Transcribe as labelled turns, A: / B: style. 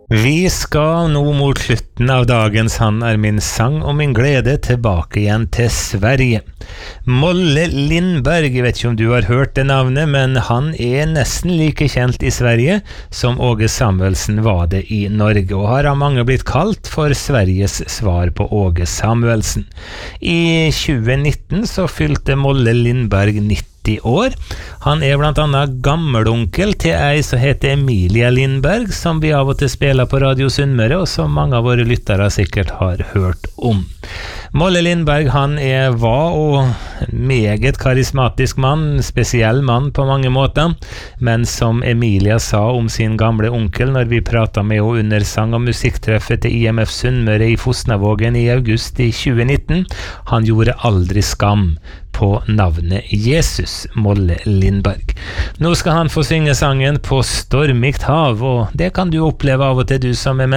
A: Vi skal nå mot slutten av dagens Han min sang og min glede tilbake igjen til Sverige. Molle Lindberg, jeg vet ikke om du har hørt det navnet, men han nesten like kjent i Sverige som Åge Samuelsen var det i Norge, og har av mange blitt kalt for Sveriges svar på Åge Samuelsen. I 2019 så fylte Molle Lindberg 90 år. Han blant annet gammelonkel til ei som heter Emilia Lindberg, som vi av og til spiller på Radio Sunnmøre, og som mange av våre lyttere sikkert har hørt om. Molle Lindberg, han var og meget karismatisk mann, spesiell mann på mange måter, men som Emilia sa om sin gamle onkel når vi pratet med henne under sang- og musikktreffet til IMF Sunnmøre i Fosnavågen i august i 2019, han gjorde aldri skam på navnet Jesus, Molle Lindberg. Nå skal han få synge sangen På stormigt hav, og det kan du oppleve av og til, du som